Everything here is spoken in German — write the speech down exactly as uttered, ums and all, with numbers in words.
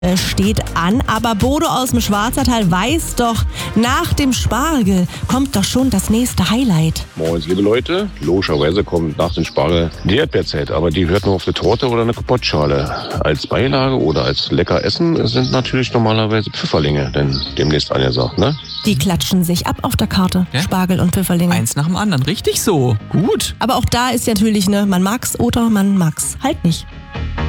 äh, steht an. Aber Bodo aus dem Schwarzertal weiß doch, nach dem Spargel kommt doch schon das nächste Highlight. Moin, liebe Leute. Logischerweise kommt nach dem Spargel die Erdbeerzeit, aber die hört nur auf eine Torte oder eine Kapottschale. Als Beilage oder als lecker Essen sind natürlich normalerweise Pfifferlinge, denn demnächst angesagt, ne? Die klatschen sich ab auf der Karte, Ja? Spargel und Pfifferlinge. Eins nach dem anderen, richtig so. Gut. Aber auch da ist natürlich, ne, man mag's oder man mag's halt nicht.